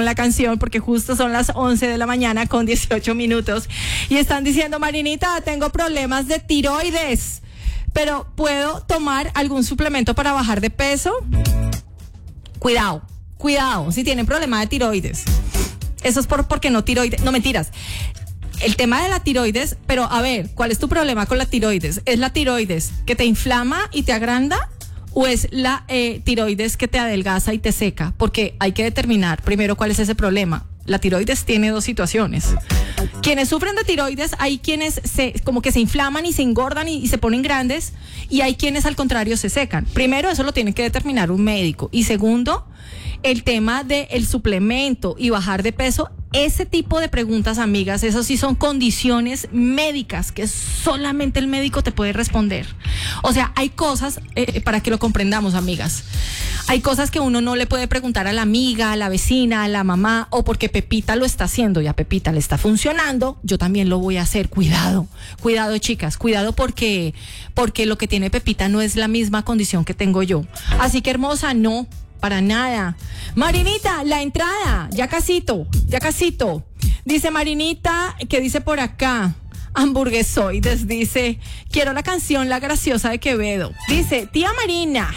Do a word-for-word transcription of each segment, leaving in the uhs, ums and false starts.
la canción porque justo son las once de la mañana con dieciocho minutos y están diciendo, Marinita, tengo problemas de tiroides, pero ¿puedo tomar algún suplemento para bajar de peso? Cuidado, cuidado, si tienen problema de tiroides. Eso es por, porque no tiroides, no mentiras. El tema de la tiroides, pero a ver, ¿cuál es tu problema con la tiroides? ¿Es la tiroides que te inflama y te agranda? ¿O es la eh, tiroides que te adelgaza y te seca? Porque hay que determinar primero cuál es ese problema. La tiroides tiene dos situaciones. Quienes sufren de tiroides, hay quienes se, como que se inflaman y se engordan y, y se ponen grandes, y hay quienes al contrario se secan. Primero, eso lo tiene que determinar un médico. Y segundo, el tema del suplemento y bajar de peso, ese tipo de preguntas, amigas, eso sí son condiciones médicas que solamente el médico te puede responder. O sea, hay cosas, eh, para que lo comprendamos, amigas, hay cosas que uno no le puede preguntar a la amiga, a la vecina, a la mamá, o porque Pepita lo está haciendo y a Pepita le está funcionando, yo también lo voy a hacer. Cuidado, cuidado, chicas, cuidado porque, porque lo que tiene Pepita no es la misma condición que tengo yo. Así que, hermosa, no. Para nada. Marinita, la entrada, ya casito, ya casito. Dice Marinita, que dice por acá, hamburguesoides, dice, quiero la canción La Graciosa de Quevedo. Dice, tía Marina,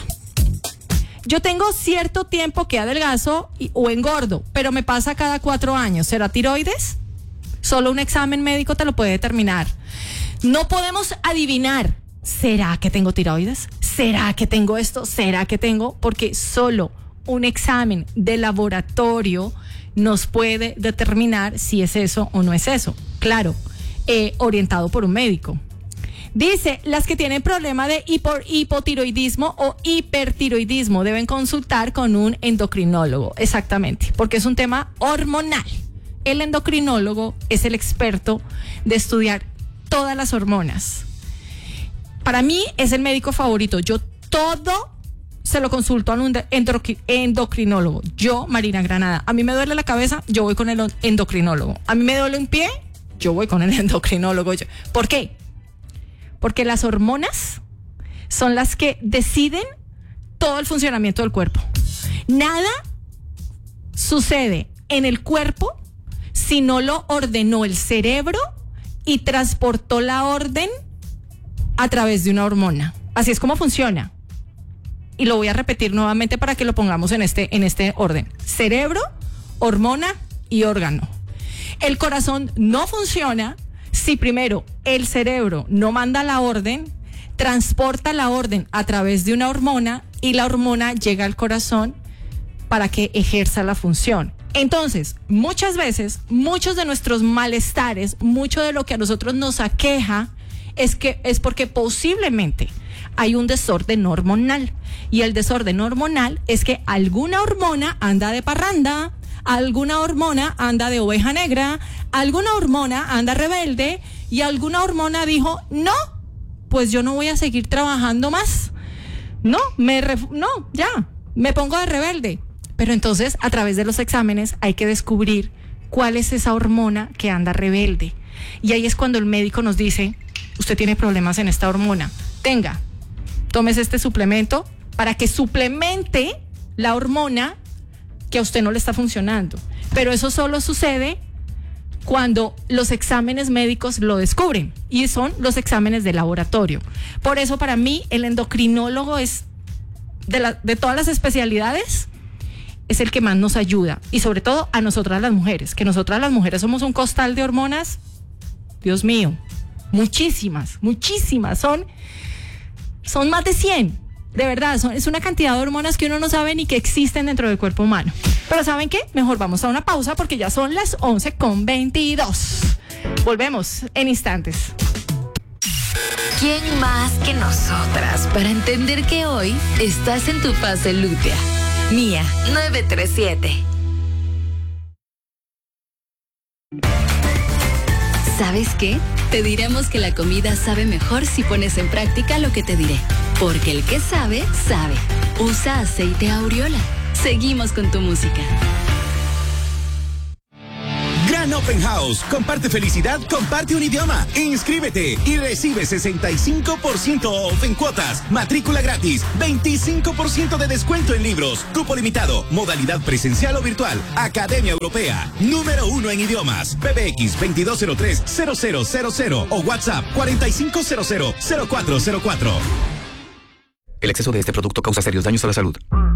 yo tengo cierto tiempo que adelgazo y, o engordo, pero me pasa cada cuatro años. ¿Será tiroides? Solo un examen médico te lo puede determinar. No podemos adivinar. ¿Será que tengo tiroides? ¿Será que tengo esto? ¿Será que tengo? Porque solo un examen de laboratorio nos puede determinar si es eso o no es eso. Claro, eh, orientado por un médico. Dice, las que tienen problema de hipo, hipotiroidismo o hipertiroidismo deben consultar con un endocrinólogo. Exactamente, porque es un tema hormonal. El endocrinólogo es el experto de estudiar todas las hormonas. Para mí es el médico favorito. Yo todo se lo consulto a un endocrinólogo. Yo, Marina Granada, a mí me duele la cabeza, yo voy con el endocrinólogo. A mí me duele un pie, yo voy con el endocrinólogo. ¿Por qué? Porque las hormonas son las que deciden todo el funcionamiento del cuerpo. Nada sucede en el cuerpo si no lo ordenó el cerebro y transportó la orden a través de una hormona. Así es como funciona. Y lo voy a repetir nuevamente para que lo pongamos en este, en este orden. Cerebro, hormona y órgano. El corazón no funciona si primero el cerebro no manda la orden, transporta la orden a través de una hormona y la hormona llega al corazón para que ejerza la función. Entonces, muchas veces, muchos de nuestros malestares, mucho de lo que a nosotros nos aqueja, es que es porque posiblemente hay un desorden hormonal, y el desorden hormonal es que alguna hormona anda de parranda, alguna hormona anda de oveja negra, alguna hormona anda rebelde y alguna hormona dijo, no, pues yo no voy a seguir trabajando más, no, me ref- no, ya, me pongo de rebelde. Pero entonces a través de los exámenes hay que descubrir cuál es esa hormona que anda rebelde, y ahí es cuando el médico nos dice, usted tiene problemas en esta hormona, tenga, tómese este suplemento para que suplemente la hormona que a usted no le está funcionando. Pero eso solo sucede cuando los exámenes médicos lo descubren, y son los exámenes de laboratorio. Por eso para mí el endocrinólogo es de, la, de todas las especialidades, es el que más nos ayuda, y sobre todo a nosotras las mujeres, que nosotras las mujeres somos un costal de hormonas, Dios mío, muchísimas, muchísimas, son, son más de cien, de verdad, son, es una cantidad de hormonas que uno no sabe ni que existen dentro del cuerpo humano. Pero ¿saben qué? Mejor vamos a una pausa porque ya son las once con veintidós. Volvemos en instantes. ¿Quién más que nosotras para entender que hoy estás en tu fase lútea? Mía, nueve tres siete. ¿Sabes qué? Te diremos que la comida sabe mejor si pones en práctica lo que te diré. Porque el que sabe, sabe. Usa aceite Aureola. Seguimos con tu música. Gran Gran Open House. Comparte felicidad, comparte un idioma. Inscríbete y recibe sesenta y cinco por ciento off en cuotas. Matrícula gratis. veinticinco por ciento de descuento en libros. Cupo limitado. Modalidad presencial o virtual. Academia Europea. Número uno en idiomas. P B X veintidós cero tres cero cero cero cero o WhatsApp cuarenta y cinco cero cero cero cuatro cero cuatro. El exceso de este producto causa serios daños a la salud.